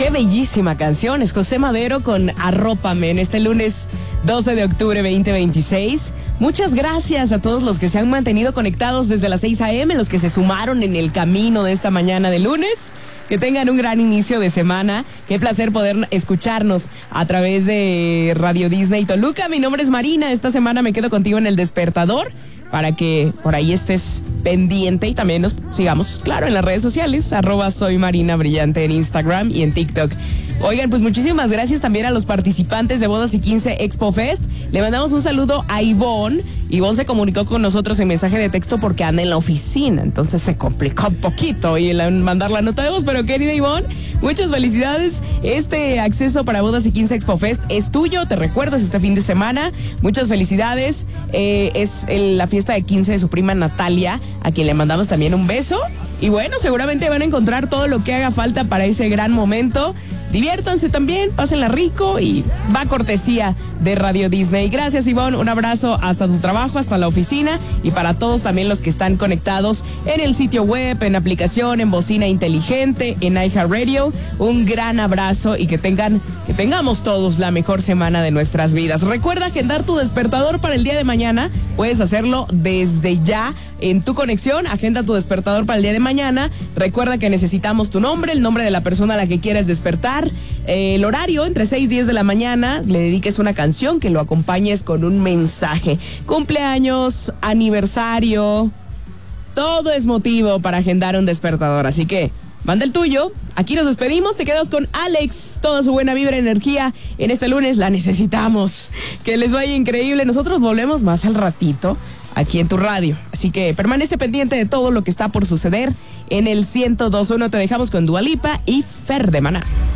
Qué bellísima canción, es José Madero con Arrópame en este lunes 12 de octubre 2026. Muchas gracias a todos los que se han mantenido conectados desde las 6 a.m., los que se sumaron en el camino de esta mañana de lunes. Que tengan un gran inicio de semana. Qué placer poder escucharnos a través de Radio Disney Toluca. Mi nombre es Marina, esta semana me quedo contigo en El Despertador, para que por ahí estés pendiente y también nos sigamos, claro, en las redes sociales, @soymarinabrillante en Instagram y en TikTok. Oigan, pues muchísimas gracias también a los participantes de Bodas y 15 Expo Fest. Le mandamos un saludo a Ivonne. Ivonne se comunicó con nosotros en mensaje de texto porque anda en la oficina, entonces se complicó un poquito y mandar la nota de voz, pero querida Ivonne, muchas felicidades. Este acceso para Bodas y 15 Expo Fest es tuyo, te recuerdas este fin de semana. Muchas felicidades. Es la fiesta de 15 de su prima Natalia, a quien le mandamos también un beso. Y bueno, seguramente van a encontrar todo lo que haga falta para ese gran momento. Diviértanse también, pásenla rico y va cortesía de Radio Disney. Gracias, Ivonne, un abrazo hasta tu trabajo, hasta la oficina y para todos también los que están conectados en el sitio web, en aplicación, en bocina inteligente, en iHeartRadio. Un gran abrazo y que tengamos todos la mejor semana de nuestras vidas. Recuerda agendar tu despertador para el día de mañana. Puedes hacerlo desde ya en tu conexión. Agenda tu despertador para el día de mañana. Recuerda que necesitamos tu nombre, el nombre de la persona a la que quieres despertar, el horario entre 6 y 10 de la mañana, le dediques una canción, que lo acompañes con un mensaje. Cumpleaños, aniversario, todo es motivo para agendar un despertador, así que manda el tuyo. Aquí nos despedimos, te quedas con Alex, toda su buena vibra y energía en este lunes, la necesitamos. Que les vaya increíble, nosotros volvemos más al ratito aquí en tu radio, así que permanece pendiente de todo lo que está por suceder en el 102.1. Te dejamos con Dua Lipa y Fer de Maná.